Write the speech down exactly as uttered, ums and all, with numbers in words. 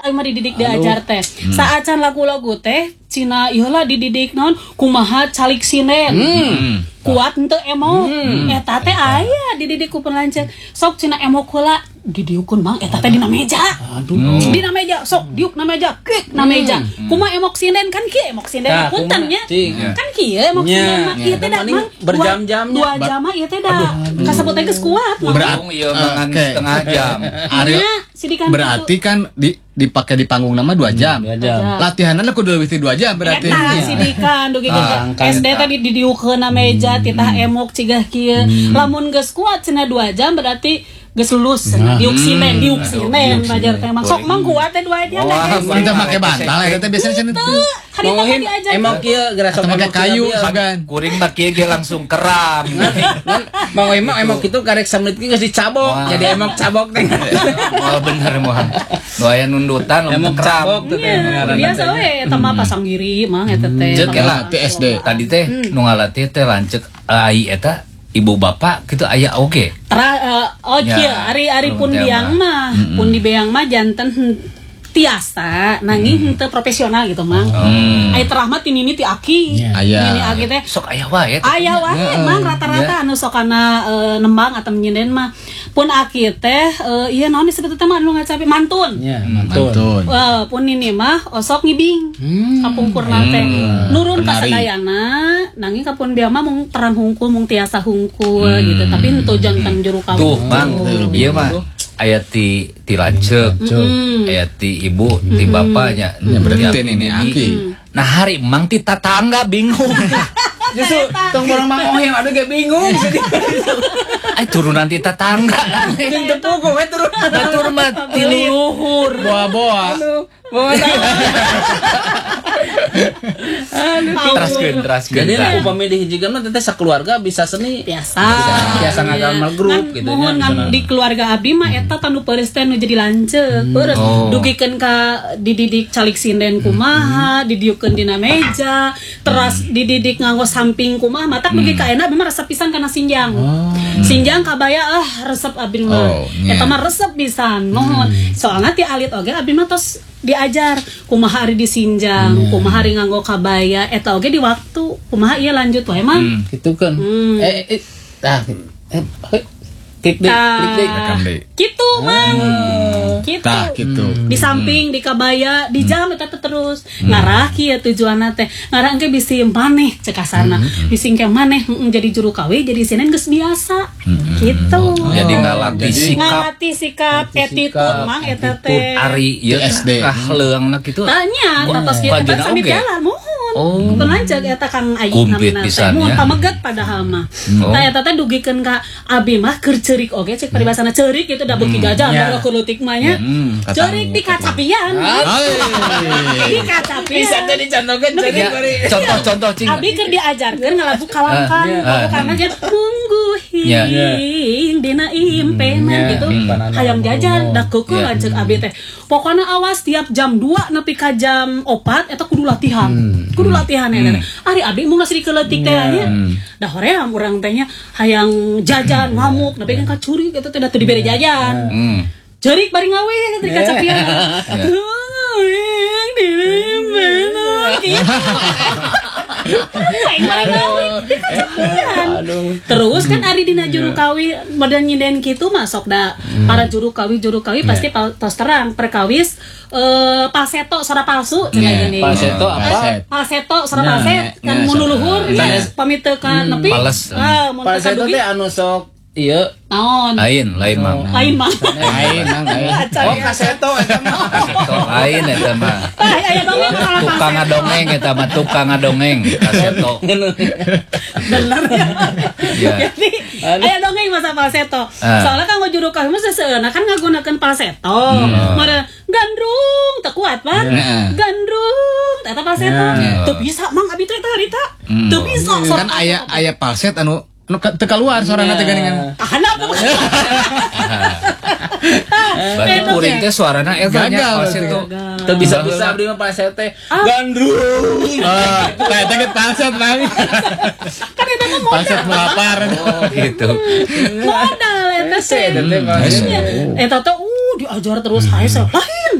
aing mah dididik diajar teh. Saacan lagu-lagu teh cina iyalah dididik naon kumaha calik sinden. Hmm. Kuat henteu emok. Hmm. Eta teh aya dididik ku lanceuk. Sok cina emok heula didiukun Mang eta teh dina meja. Aduh. Dina meja sok diuk na meja, klik na meja. Kumaha emok sinden kan kieu emok sinden punten nya. Kan kieu emok sinden mah ieu teh da Mang berjam-jamnya. Dua jam mah ieu teh da. Kasebut teh geus kuat. Berarti ieu mangan setengah jam. Berarti kan di dipakai di panggung nama dua jam. dua jam. Latihannya kudu lebih dari dua jam berarti. Eta sidikan dugi S D tadi didiukeun na meja titah emok cigah kieu. Lamun geus kuat cenah dua jam berarti geus lulus diuk sinden diuk sinden bajar teh Mang sok Mang kuat teh dua jam. Kita make bantal eta teh biasanya cenah. Hari diajar. Emang kieu geura sok pakai kayu sagan. Kuring mah kieu ge langsung keram. Mau emang emang kitu karek samit geus dicabok jadi emok cabok teh. Oh bener moal. Nu aya nundutan emok cabok teh. Biasa we eta mah pasang giri Mang eta teh. Ceuk lah T S D. Tadi teh nu ngalatih teh lanceuk ai eta ibu bapak kitu aya oge. Oh kieu ari-ari pun biang mah, pun di beang mah janten tiasa nanging henteu profesional gitu Mang. Ai terah mah tinini ti aki. Tinini aki teh sok aya wae. Aya wae Mang rata-rata anu sok kana nembang atau nyinden mah. Pun aki teh ieu naon disebut teh mah anu ngacapi mantun. Nya, mantun. Wah, pun ini mah osok ngibing. Kapungkurna teh. Nurun ka sadayana nanging kapun biang mah mung terang hungkul mung tiasa hungkul gitu. Tapi henteu jantan juru kawi. Tuh, Mang, ieu mah aya ti ti lanceuk, aya ti ibu, ti bapaknya. Ya berarti ini aki. Nah hari Mang ti tatangga bingung. Justru tong orang Mang Ohim aduh ge bingung. Ai turunan ti tatangga. Jeung teu we turun. Batur mah ti luhur. Boa-boa. Teraskeun, teraskeun. Jadi nek upami dihijikeun mah teteh sakeluarga bisa seni. Biasa. Biasa ngagamel grup gitu nya. Mohon di keluarga abdi mah eta tanu peureus teh nu jadi lanceuk. Peureus dugikeun ka dididik calik sinden kumaha, didiukeun dina meja, teras dididik nganggo samping kumaha, matak dugi ka enak memang resep pisan kana sinjang. Sinjang kabaya ah resep abdi mah. Eta mah resep pisan. Mohon. Soalnya ti alit oge abdi mah tos diajar kumaha ari disinjang, kumaha ari nganggo kabaya, eta oge di waktu kumaha ieu lanjut wae mah. Kitu kan. Eh eh tah. Klik deh, klik deh. Rekam deh. Kitu Mang. Kitu. Tah gitu. Di samping di kabaya, di jam eta terus. Ngarah kieu tujuanna teh. Ngarah engke bisi maneh cek kasarna. Bisi engke maneh jadi juru kawi jadi sinen geus biasa. Gitu. Jadi ngalatih sikap. Ngalatih sikap attitude Mang eta teh. Ari ieu S D. kahleungna kitu. Tanya, tatos kieu eta sambil jalan mohon. Oh. Lanceuk eta Kang Ayi namina teh. Mun pameget padahal mah. Tah eta teh dugikeun ka abi mah keur ceurik oge cek paribasana ceurik itu da beuki gajah da kulutik mah nya. Ceurik di kacapian. Di kacapian. Bisa teh dicontohkeun ceurik bari. Contoh-contoh cing. Abi keur diajarkeun ngalabu kalangkan karena ge tunggu hing dina impena gitu. Hayang jajan da keukeul lanceuk abi teh. Pokona awas tiap jam dua nepi ka jam opat eta kudu latihan. Kudu latihan ya. Ari abi mun geus dikeuletik teh nya. Da hoream urang teh nya hayang jajan ngamuk nepi ka curi gitu teh da teu dibere jajan. Ceurik bari ngawe gitu di kacapian. Yang dirimpena gitu. Terus kan ari dina juru kawi modern nyinden kitu masuk da para juru kawi juru kawi pasti tos terang perkawis palseto suara palsu cenah gini. Palseto apa? Palseto suara palset kan mun luhur pamiteun ka nepi. Palseto teh anu sok ieu naon? Lain, lain Mang. Lain Mang. Lain, lain. Oh kaseto eta mah. Kaseto lain eta mah. Aya dongeng kalau Tukang ngadongeng eta mah tukang ngadongeng kaseto. Bener ya. Jadi aya dongeng masa palseto. Soalnya kan juru kawi mah seueuna kan ngagunakeun palseto. Mara gandrung teu kuat Pak. Gandrung eta palseto. Teu bisa Mang abi teh harita. Teu bisa. Kan aya aya palset anu nu teu keluar suarana teh geuningan. Ahana apa? Berarti kuring teh suarana eta nya palseto. Teu bisa-bisa abdi mah palset teh gandrung. Ah, tah eta ge palset Mang. Kan eta mah modal. Palset melapar. Oh gitu. Modal eta teh. Eta teh uh diajar terus hae. Lah